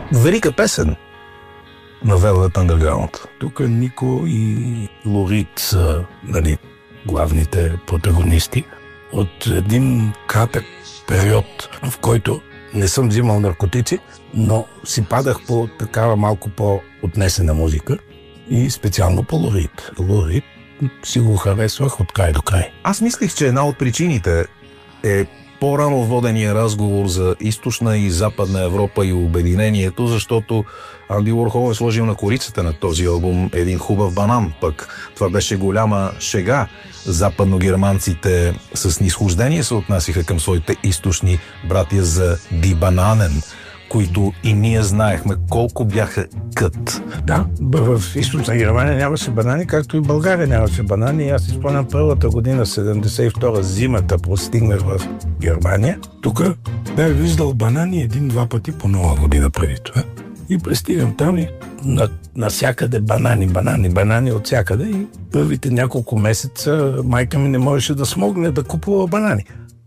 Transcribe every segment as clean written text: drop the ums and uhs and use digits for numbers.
Велика песен на Velvet Underground. Тук Нико и Лорит са, нали, главните протагонисти от един кратък период, в който не съм взимал наркотици, но си падах по такава малко по-отнесена музика и специално по Лорит. Лорит си го харесвах от край до край. Аз мислих, че една от причините е по-рано водения разговор за източна и западна Европа и обединението, защото Анди Уорхол е сложил на корицата на този албум един хубав банан. Пък това беше голяма шега. Западногерманците с снисхождение се отнасяха към своите източни братия за Ди Бананен, които и ние знаехме колко бяха кът. Да, в източна Германия нямаше банани, както и в България нямаше банани. Аз си спомням първата година, 72-та, зимата, постигнах в Германия. Тук бях виждал банани един-два пъти по нова година преди това. И пристигам там и насякъде банани от всякъде. И първите няколко месеца майка ми не можеше да смогне да купува банани.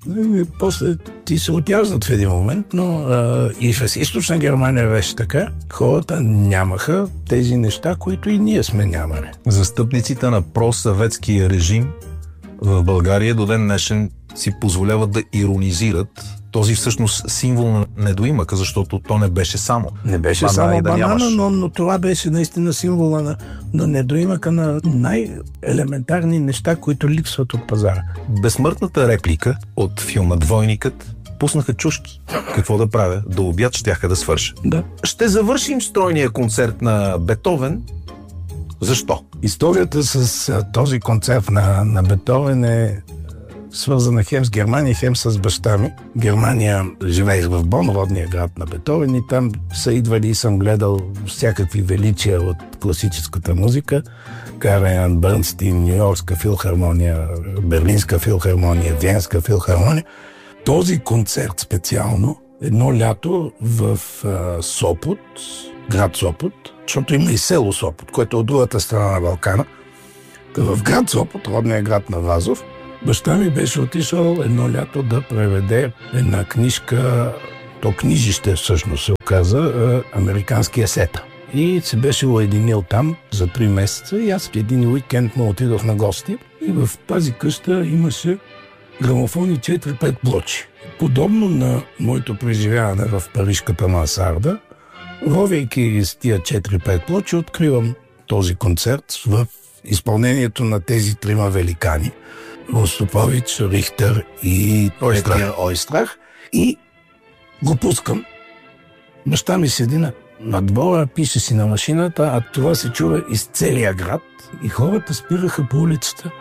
И после ти се отязнат в един момент, но и в източна Германия беше така. Хората нямаха тези неща, които и ние сме нямали. Застъпниците на просъветския режим в България до ден днешен си позволяват да иронизират този всъщност символ на недоимъка, защото то не беше само. Не беше само банана, но това беше наистина символа на недоимъка, на най-елементарни неща, които липсват от пазара. Безсмъртната реплика от филма «Двойникът» пуснаха чушки. Какво да правя? До обяд щяха да свърша. Да. Ще завършим стройния концерт на Бетовен. Защо? Историята с този концерт на Бетовен е свързана хем с Германия, хем с баща ми. Германия, живеех в Бон, родния град на Бетовен, и там са идвали и съм гледал всякакви величия от класическата музика. Караян, Бърнстин, Нью-Йоркска филхармония, Берлинска филхармония, Виенска филхармония. Този концерт специално, едно лято в Сопот, град Сопот, защото има и село Сопот, което е от другата страна на Балкана. В град Сопот, родния град на Вазов, баща ми беше отишъл едно лято да преведе една книжка, то книжище всъщност се оказа, Американския сета. И се беше уединил там за 3 месеца и аз в един уикенд му отидох на гости и в тази къща имаше грамофони 4-5 плочи. Подобно на моето преживяване в парижката мансарда, ровейки с тия 4-5 плочи, откривам този концерт в изпълнението на тези 3 великани. Ростропович, Рихтер и Ойстрах. И го пускам. Баща ми седи на двора, пише си на машината, а това се чува из целия град и хората спираха по улицата.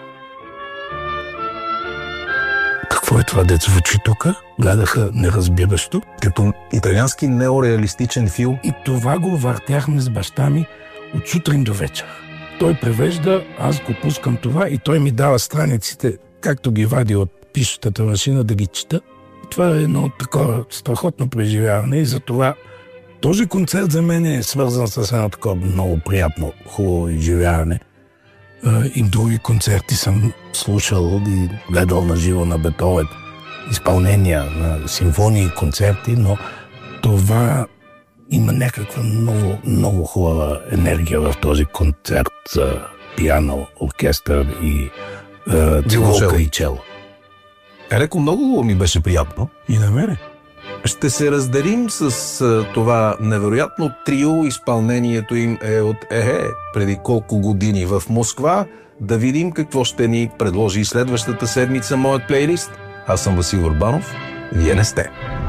Какво е това, дето звучи тук? Гледаха неразбиращо. Като италиански неореалистичен филм. И това го въртяхме с баща ми от сутрин до вечер. Той превежда, аз го пускам това и той ми дава страниците, както ги вади от пишещата машина, да ги чета. И това е едно такова страхотно преживяване и затова този концерт за мен е свързан с едно такова много приятно, хубаво изживяване. И други концерти съм слушал и гледал на живо на Бетовен, изпълнения на симфонии и концерти, но това има някаква много, много хубава енергия в този концерт за пиано, оркестър и цигулка и чело. Реко, много ми беше приятно. И на мене. Ще се разделим с това невероятно трио. Изпълнението им е от преди колко години в Москва. Да видим какво ще ни предложи следващата седмица моят плейлист. Аз съм Васил Върбанов. Вие не сте.